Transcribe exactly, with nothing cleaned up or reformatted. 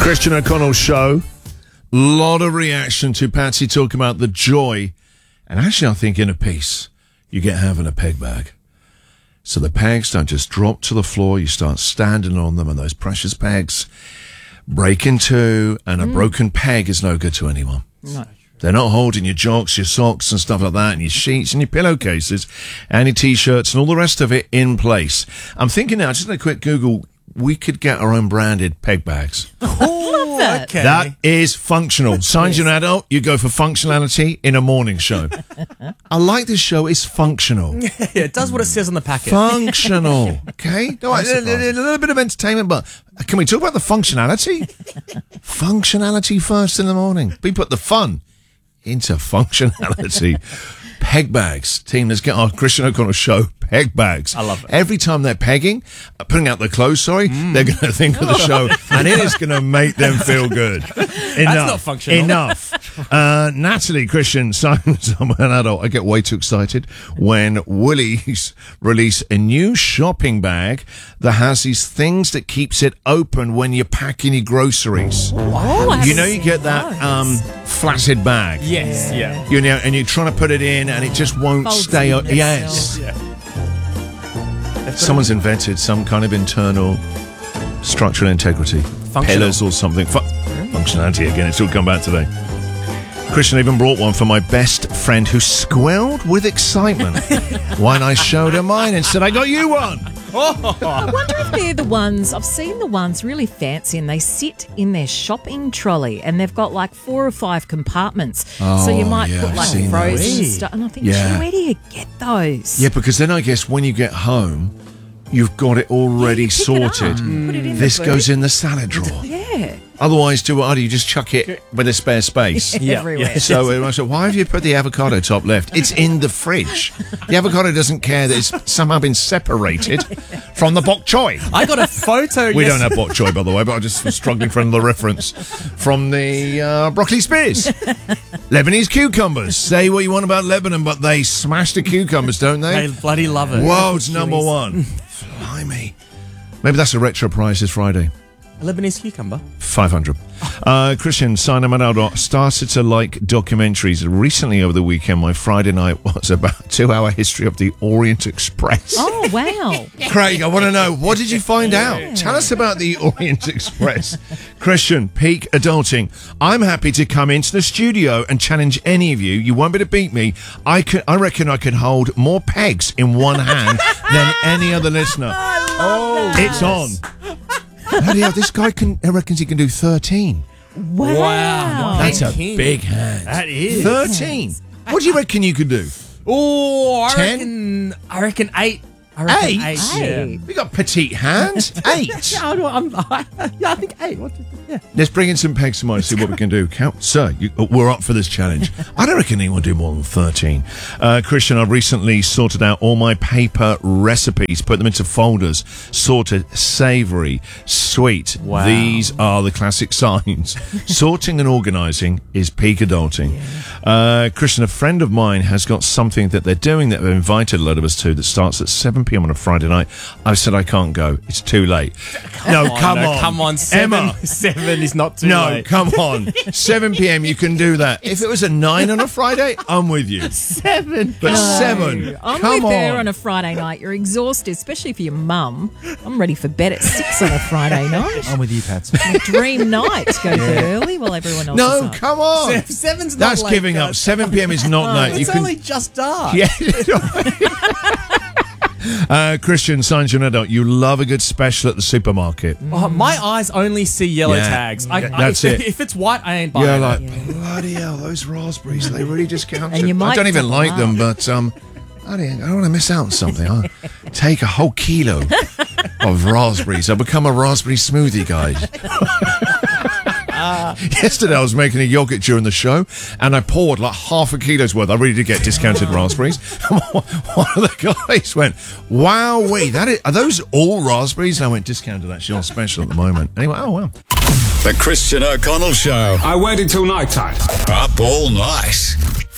Christian O'Connell show. Lot of reaction to Patsy talking about the joy. And actually, I think in a piece, you get having a peg bag. So the pegs don't just drop to the floor. You start standing on them, and those precious pegs break in two, and a mm. broken peg is no good to anyone. No. They're not holding your jocks, your socks and stuff like that, and your sheets and your pillowcases and your T-shirts and all the rest of it in place. I'm thinking now, just a quick Google, we could get our own branded peg bags. Oh, that. Okay. That is functional. Signs you're an adult, you go for functionality in a morning show. I like this show. It's functional. Yeah, it does what it says on the packet. Functional. Okay? No, a, a, a little bit of entertainment, but can we talk about the functionality? Functionality first in the morning. We put the fun into functionality. Peg bags. Team, let's get our Christian O'Connell show. Peg bags. I love it. Every time they're pegging, uh, putting out their clothes, sorry, mm. they're going to think of the show, and it is going to make them feel good. Enough. That's not functional. Enough. Uh, Natalie, Christian, Simon, I'm an adult. I get way too excited when Woolies release a new shopping bag that has these things that keeps it open when you're packing your groceries. Oh, you know, you get that um, flaccid bag. Yes, yeah. You know, and you're trying to put it in, and it just won't Folds stay in up. Yes. Yeah. Someone's invented some kind of internal structural integrity. Functional. Pillars or something. Fu- functionality again. It's all come back today. Christian even brought one for my best friend who squealed with excitement when I showed her mine and said, I got you one. I wonder if they're the ones, I've seen the ones really fancy, and they sit in their shopping trolley, and they've got like four or five compartments. Oh, so you might yeah, put I've like seen frozen those. stuff. And I think, Yeah. gee, where do you get those? Yeah, because then I guess when you get home, you've got it already Yeah, you pick it sorted. up, put it in This the goes boot. in the salad drawer. Yeah. Otherwise, do what? Do you just chuck it with a spare space? Yeah, Everywhere. yeah. So I said, why have you put the avocado top left? It's in the fridge. The avocado doesn't care that it's somehow been separated from the bok choy. I got a photo. We yes- don't have bok choy, by the way, but I just was struggling for another reference from the uh, broccoli spears. Lebanese cucumbers. Say what you want about Lebanon, but they smash the cucumbers, don't they? They bloody love it. World's number one. Blimey. Maybe that's a retro prize this Friday. A Lebanese cucumber. five hundred. Uh, Christian, Simon Manaldo started to like documentaries. Recently over the weekend, my Friday night was about a two-hour history of the Orient Express. Oh, wow. Craig, I want to know, what did you find out? Tell us about the Orient Express. Christian, peak adulting. I'm happy to come into the studio and challenge any of you. You won't be able to beat me. I could, I reckon I could hold more pegs in one hand than any other listener. Oh, It's on. Bloody hell, this guy can, he reckons he can do thirteen. Wow. Wow. That's a King. big hand. That is. thirteen. What do you reckon you could do? Oh, I Ten? reckon. I reckon eight. I reckon Eight? eight. Eight. We got petite hands. Eight. Yeah, I don't- I'm, I, yeah, I think eight. What did, yeah. Let's bring in some pegs tomorrow and see what we can do. Count, sir, you, we're up for this challenge. I don't reckon anyone will do more than thirteen. Uh, Christian, I've recently sorted out all my paper recipes, put them into folders, sorted savoury, sweet. Wow. These are the classic signs. Sorting and organising is peak adulting. Uh, Christian, a friend of mine has got something that they're doing that they've invited a lot of us to that starts at seven p.m. on a Friday night. I said, I can't go. It's too late. No, Oh, come no, on. Come on. Seven, Emma. seven is not too No, late. come on. seven p.m. you can do that. If it was a nine on a Friday, I'm with you. Seven. But seven, I'm come with her on. on a Friday night. You're exhausted, especially for your mum. I'm ready for bed at six on a Friday night. I'm with you, Pats. My dream night to go to bed early while everyone else is No, up. come on. Seven's not That's late, giving guys. up. seven p.m. is not late. You It's can. only just dark. Yeah. uh, Christian, signs you're an adult. You love a good special at the supermarket. Oh, my eyes only see yellow Yeah. tags. I, Yeah, I, that's if, it. If it's white, I ain't buying You're it. like, bloody hell, those raspberries, they really discounted. And you I might don't even double like up. them, but um, I don't, I don't want to miss out on something. I'll take a whole kilo of raspberries. I'll become a raspberry smoothie guy. Yesterday I was making a yogurt during the show and I poured like half a kilo's worth. I really did get discounted raspberries. One of the guys went, wow, wait, that is, are those all raspberries? And I went, discounted, actually on special at the moment. Anyway, oh wow. The Christian O'Connell Show. I waited till night time. Up all night.